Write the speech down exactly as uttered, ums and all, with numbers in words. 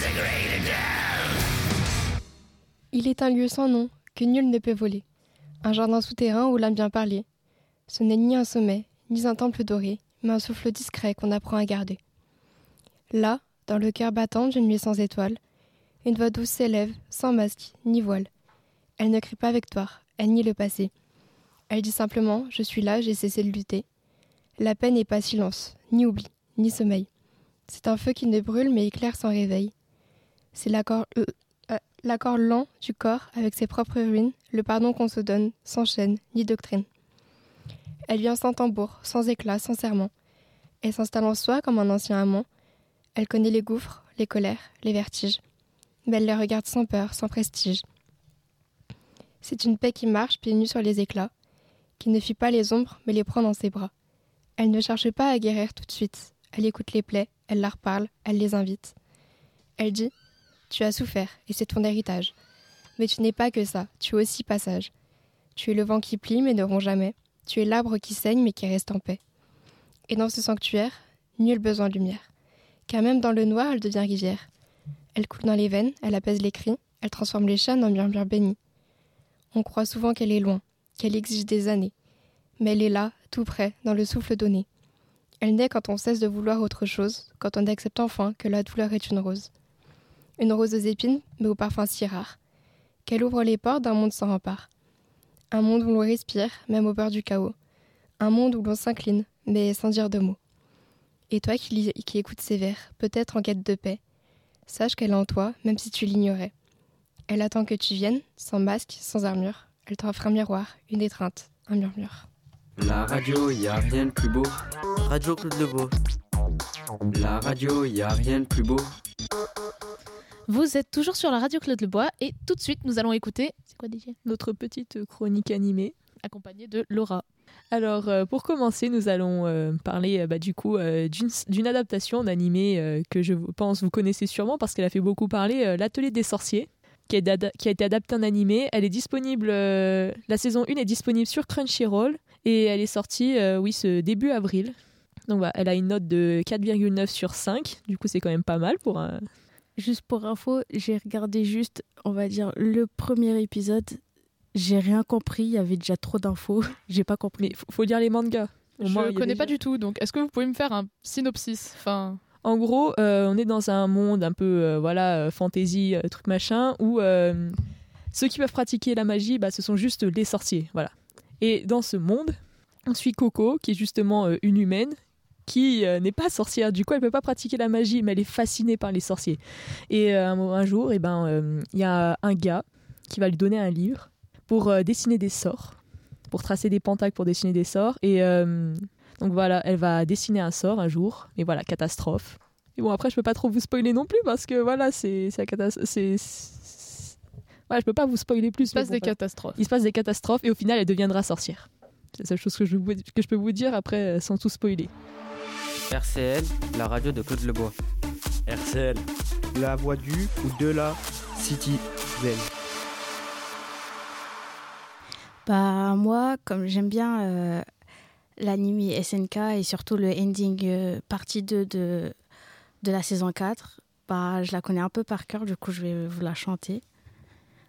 Il est un lieu sans nom, que nul ne peut voler. Un jardin souterrain où l'âme vient parler. Ce n'est ni un sommet, ni un temple doré, mais un souffle discret qu'on apprend à garder. Là, dans le cœur battant d'une nuit sans étoiles, une voix douce s'élève, sans masque, ni voile. Elle ne crie pas victoire, elle nie le passé. Elle dit simplement « Je suis là, j'ai cessé de lutter ». La paix n'est pas silence, ni oubli, ni sommeil. C'est un feu qui ne brûle mais éclaire sans réveil. C'est l'accord, euh, euh, l'accord lent du corps avec ses propres ruines, le pardon qu'on se donne, sans chaîne, ni doctrine. Elle vient sans tambour, sans éclat, sans serment. Elle s'installe en soi comme un ancien amant. Elle connaît les gouffres, les colères, les vertiges. Mais elle les regarde sans peur, sans prestige. C'est une paix qui marche pieds nus sur les éclats, qui ne fuit pas les ombres mais les prend dans ses bras. Elle ne cherche pas à guérir tout de suite. Elle écoute les plaies, elle leur parle, elle les invite. Elle dit « Tu as souffert et c'est ton héritage. Mais tu n'es pas que ça, tu es aussi passage. Tu es le vent qui plie mais ne rompt jamais. Tu es l'arbre qui saigne mais qui reste en paix. Et dans ce sanctuaire, nul besoin de lumière. Car même dans le noir, elle devient rivière. Elle coule dans les veines, elle apaise les cris, elle transforme les chênes en murmures bénis. On croit souvent qu'elle est loin, qu'elle exige des années. Mais elle est là, tout près, dans le souffle donné. Elle naît quand on cesse de vouloir autre chose, quand on accepte enfin que la douleur est une rose. Une rose aux épines, mais au parfum si rare, qu'elle ouvre les portes d'un monde sans rempart. Un monde où l'on respire, même au bord du chaos. Un monde où l'on s'incline, mais sans dire de mots. Et toi qui, lis, qui écoutes ces vers, peut-être en quête de paix, sache qu'elle est en toi, même si tu l'ignorais. Elle attend que tu viennes, sans masque, sans armure. Elle t'offre un miroir, une étreinte, un murmure. La radio, y a rien de plus beau. Radio Claude Lebeau. La radio, y a rien de plus beau. Vous êtes toujours sur la radio Claude Lebois et tout de suite nous allons écouter, c'est quoi déjà ? Notre petite chronique animée, accompagnée de Laura. Alors euh, pour commencer, nous allons euh, parler euh, bah, du coup euh, d'une, d'une adaptation d'animé euh, que je pense vous connaissez sûrement parce qu'elle a fait beaucoup parler, euh, l'Atelier des sorciers, qui, est ad- qui a été adaptée en animé. Elle est disponible, euh, la saison un est disponible sur Crunchyroll et elle est sortie euh, oui, ce début avril. Donc voilà, elle a une note de quatre virgule neuf sur cinq, du coup c'est quand même pas mal pour un... Juste pour info, j'ai regardé juste, on va dire, le premier épisode. J'ai rien compris, il y avait déjà trop d'infos. J'ai pas compris. Mais faut, faut lire les mangas. Au je ne connais déjà... pas du tout, donc est-ce que vous pouvez me faire un synopsis enfin... En gros, euh, on est dans un monde un peu euh, voilà, euh, fantasy, euh, truc machin, où euh, ceux qui peuvent pratiquer la magie, bah, ce sont juste les sorciers. Voilà. Et dans ce monde, on suit Coco, qui est justement euh, une humaine, qui euh, n'est pas sorcière, du coup elle peut pas pratiquer la magie, mais elle est fascinée par les sorciers. Et euh, un, un jour, il eh ben, euh, y a un gars qui va lui donner un livre pour euh, dessiner des sorts, pour tracer des pentacles pour dessiner des sorts. Et euh, donc voilà, elle va dessiner un sort un jour, et voilà, catastrophe. Et bon, après je peux pas trop vous spoiler non plus, parce que voilà, c'est, c'est la catastrophe. C'est, c'est... Voilà, je peux pas vous spoiler plus. Il se passe bon, des voilà. catastrophes. Il se passe des catastrophes, et au final elle deviendra sorcière. C'est la seule chose que je, que je peux vous dire après, sans tout spoiler. R C L, la radio de Claude Lebois. R C L, la voix du ou de la Citizen. Bah moi, comme j'aime bien euh, l'anime S N K et surtout le ending euh, partie deux de, de la saison quatre, bah je la connais un peu par cœur, du coup je vais vous la chanter.